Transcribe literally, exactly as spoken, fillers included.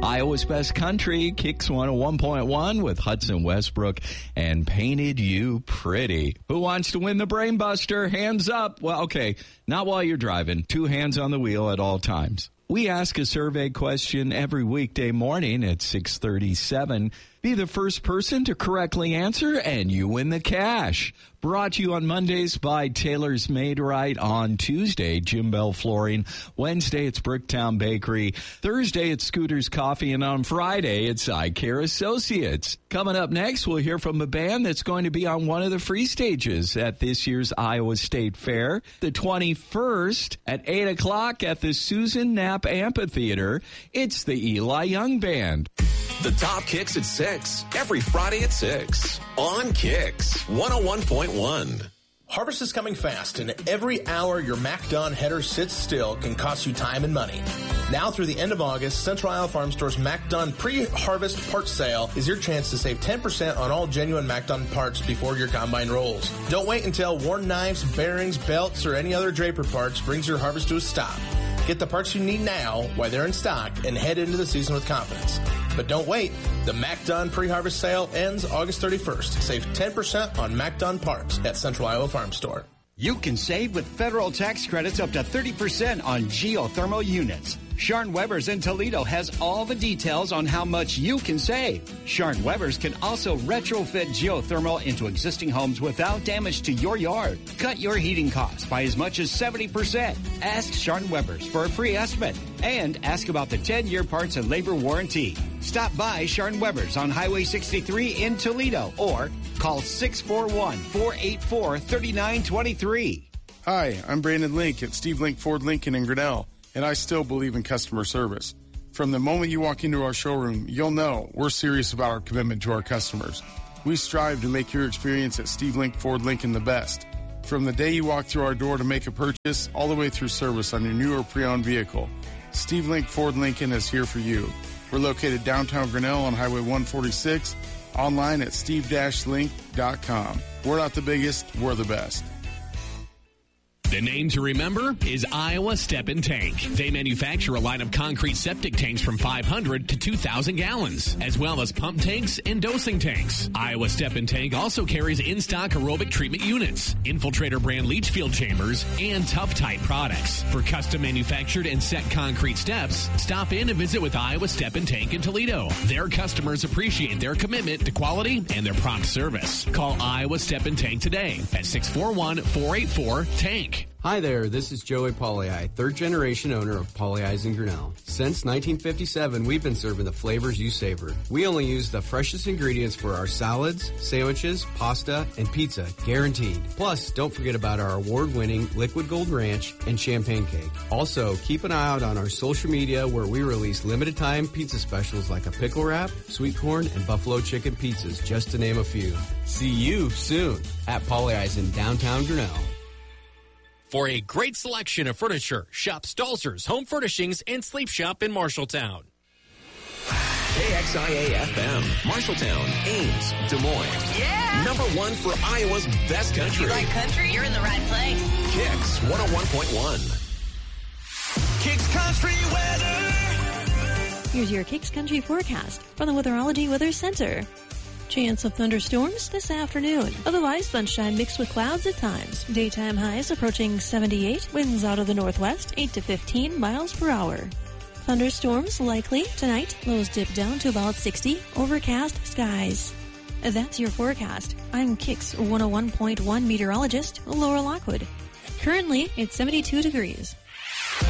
Iowa's Best Country, Kicks one oh one point one with Hudson Westbrook and Painted You Pretty. Who wants to win the Brain Buster? Hands up. Well, okay, not while you're driving. Two hands on the wheel at all times. We ask a survey question every weekday morning at six thirty-seven. Be the first person to correctly answer, and you win the cash. Brought to you on Mondays by Taylor's Made Right. On Tuesday, Jim Bell Flooring. Wednesday, it's Bricktown Bakery. Thursday, it's Scooter's Coffee. And on Friday, it's Eye Care Associates. Coming up next, we'll hear from a band that's going to be on one of the free stages at this year's Iowa State Fair. The twenty-first at eight o'clock at the Susan Knapp Amphitheater. It's the Eli Young Band. The Top Kicks at six, every Friday at six, on Kicks one oh one point one. Harvest is coming fast, and every hour your MacDon header sits still can cost you time and money. Now through the end of August, Central Iowa Farm Store's MacDon pre-harvest parts sale is your chance to save ten percent on all genuine MacDon parts before your combine rolls. Don't wait until worn knives, bearings, belts, or any other Draper parts brings your harvest to a stop. Get the parts you need now while they're in stock and head into the season with confidence. But don't wait. The MacDon pre-harvest sale ends August thirty-first. Save ten percent on MacDon parts at Central Iowa Farm Store. You can save with federal tax credits up to thirty percent on geothermal units. Sharn Weber's in Toledo has all the details on how much you can save. Sharn Weber's can also retrofit geothermal into existing homes without damage to your yard. Cut your heating costs by as much as seventy percent. Ask Sharn Weber's for a free estimate and ask about the ten-year parts and labor warranty. Stop by Sharn Weber's on Highway sixty-three in Toledo or call six four one, four eight four, three nine two three. Hi, I'm Brandon Link at Steve Link Ford Lincoln in Grinnell, and I still believe in customer service. From the moment you walk into our showroom, you'll know we're serious about our commitment to our customers. We strive to make your experience at Steve Link Ford Lincoln the best. From the day you walk through our door to make a purchase, all the way through service on your new or pre-owned vehicle, Steve Link Ford Lincoln is here for you. We're located downtown Grinnell on Highway one forty-six, online at steve dash link dot com. We're not the biggest, we're the best. The name to remember is Iowa Step and Tank. They manufacture a line of concrete septic tanks from five hundred to two thousand gallons, as well as pump tanks and dosing tanks. Iowa Step and Tank also carries in-stock aerobic treatment units, Infiltrator brand leach field chambers, and Tough Tight products. For custom manufactured and set concrete steps, stop in and visit with Iowa Step and Tank in Toledo. Their customers appreciate their commitment to quality and their prompt service. Call Iowa Step and Tank today at six four one, four eight four, TANK. Hi there, this is Joey Pauley, third generation owner of Pauley Eyes in Grinnell. Since nineteen fifty-seven, we've been serving the flavors you savor. We only use the freshest ingredients for our salads, sandwiches, pasta, and pizza, guaranteed. Plus, don't forget about our award-winning Liquid Gold Ranch and Champagne Cake. Also, keep an eye out on our social media where we release limited-time pizza specials like a pickle wrap, sweet corn, and buffalo chicken pizzas, just to name a few. See you soon at Pauley Eyes in downtown Grinnell. For a great selection of furniture, shop Stalzer's Home Furnishings and Sleep Shop in Marshalltown. K X I A F M, Marshalltown, Ames, Des Moines. Yeah! Number one for Iowa's best country. If you like country, you're in the right place. Kicks one oh one point one. Kicks Country Weather. Here's your Kicks Country forecast from the Weatherology Weather Center. Chance of thunderstorms this afternoon. Otherwise, sunshine mixed with clouds at times. Daytime highs approaching seventy-eight. Winds out of the northwest, eight to fifteen miles per hour. Thunderstorms likely tonight. Lows dip down to about sixty. Overcast skies. That's your forecast. I'm Kicks one oh one point one meteorologist Laura Lockwood. Currently, it's seventy-two degrees.